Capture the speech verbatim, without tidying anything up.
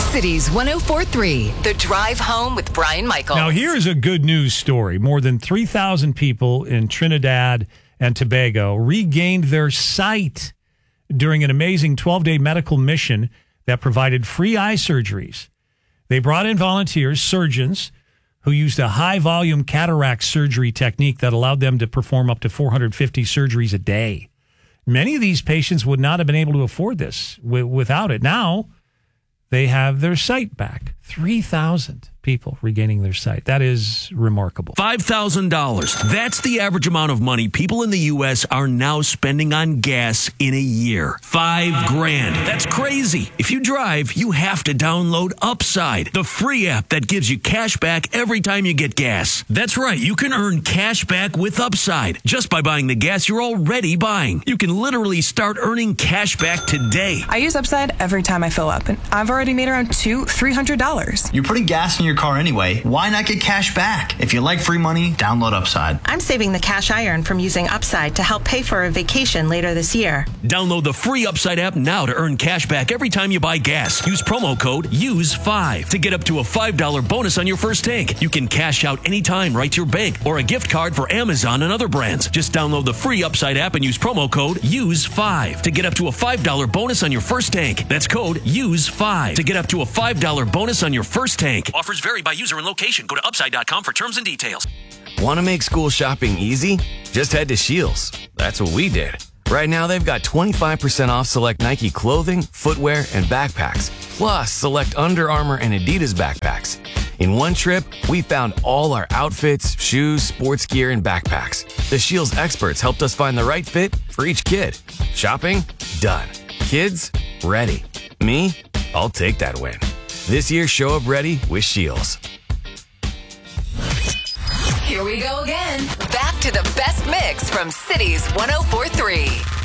Cities one oh four point three, The Drive Home with Brian Michaels. Now, here's a good news story. More than three thousand people in Trinidad and Tobago regained their sight during an amazing twelve-day medical mission that provided free eye surgeries. They brought in volunteers, surgeons, who used a high-volume cataract surgery technique that allowed them to perform up to four hundred fifty surgeries a day. Many of these patients would not have been able to afford this w- without it. Now, they have their sight back. three thousand people regaining their sight. That is remarkable. five thousand dollars. That's the average amount of money people in the U S are now spending on gas in a year. Five grand. That's crazy. If you drive, you have to download Upside, the free app that gives you cash back every time you get gas. That's right. You can earn cash back with Upside just by buying the gas you're already buying. You can literally start earning cash back today. I use Upside every time I fill up, and I've already made around two, three hundred dollars. You're putting gas in your car anyway. Why not get cash back? If you like free money, download Upside. I'm saving the cash I earn from using Upside to help pay for a vacation later this year. Download the free Upside app now to earn cash back every time you buy gas. Use promo code U S E five to get up to a five dollars bonus on your first tank. You can cash out anytime right to your bank or a gift card for Amazon and other brands. Just download the free Upside app and use promo code U S E five to get up to a five dollars bonus on your first tank. That's code U S E five to get up to a five dollars bonus on your first tank. Offers vary by user and location. Go to upside dot com for terms and details. Want to make school shopping easy? Just head to Scheels. That's what we did. Right now, they've got twenty-five percent off select Nike clothing, footwear, and backpacks, plus select Under Armour and Adidas backpacks. In one trip, we found all our outfits, shoes, sports gear, and backpacks. The Scheels experts helped us find the right fit for each kid. Shopping? Done. Kids? Ready. Me? I'll take that win. This year, show up ready with Scheels. Here we go again. Back to the best mix from Cities one oh four point three.